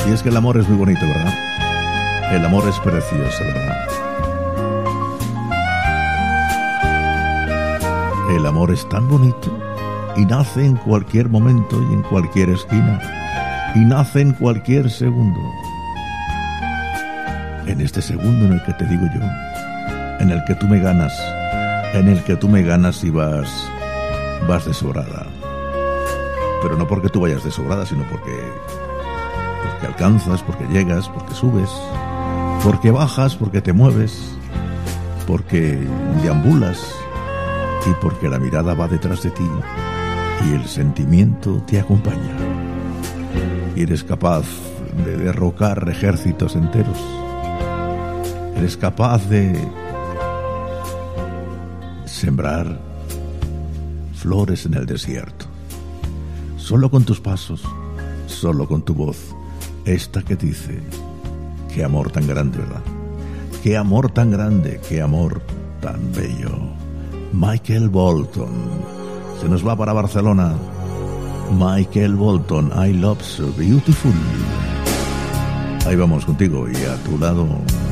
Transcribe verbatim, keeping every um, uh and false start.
Y es que el amor es muy bonito, ¿verdad? El amor es precioso, ¿verdad? El amor es tan bonito y nace en cualquier momento y en cualquier esquina. Y nace en cualquier segundo. En este segundo en el que te digo yo, en el que tú me ganas, en el que tú me ganas y vas, vas de sobrada. Pero no porque tú vayas de sobrada, sino porque, porque alcanzas, porque llegas, porque subes, porque bajas, porque te mueves, porque deambulas y porque la mirada va detrás de ti y el sentimiento te acompaña. Y eres capaz de derrocar ejércitos enteros. Eres capaz de sembrar flores en el desierto. Solo con tus pasos, solo con tu voz, esta que dice, qué amor tan grande, ¿verdad? Qué amor tan grande, qué amor tan bello. Michael Bolton se nos va para Barcelona. Michael Bolton, I love so beautiful. Ahí vamos contigo y a tu lado.